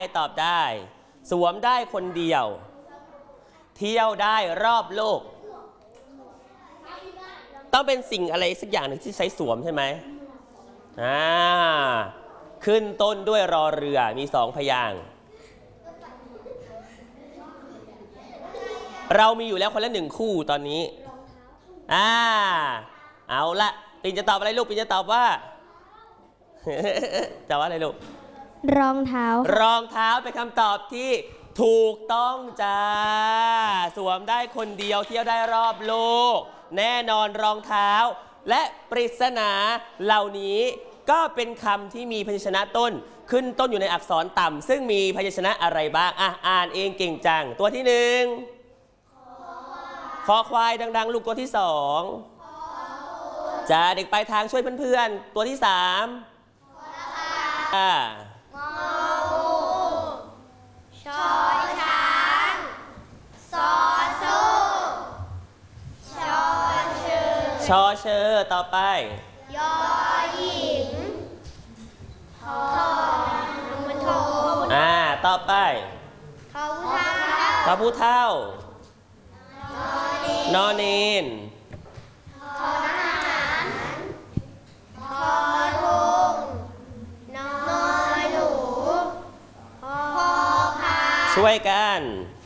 ตอบได้สวมได้คนเดียวเที่ยวได้รอบโลกต้องเป็นสิ่งอะไรสักอย่างหนึ่งที่ใช้สวมใช่ไหมขึ้นต้นด้วยรอเรือมี2 พยางค์เรามีอยู่แล้วคนละ1 คู่ตอนนี้เอาละปิ่นจะตอบอะไรลูกปิ่นจะตอบว่า จะว่าอะไรลูกรองเท้ารองเท้าเป็นคำตอบที่ถูกต้องจ้าสวมได้คนเดียวเที่ยวได้รอบโลกแน่นอนรองเท้าและปริศนาเหล่านี้ก็เป็นคำที่มีพยัญชนะต้นขึ้นต้นอยู่ในอักษรต่ำซึ่งมีพยัญชนะอะไรบ้างอ่านเองเก่งจังตัวที่1คอควายดังๆลูกตัวที่2จ้าเด็กปลายทางช่วยเพื่อนๆตัวที่3 ชอช้างซอสู้ชอเชอต่อไปยอหญิงทอมันโทต่อไปทอผู้เท่านอเนนทอทหารทอทงนอหนูพอพาช่วยกัน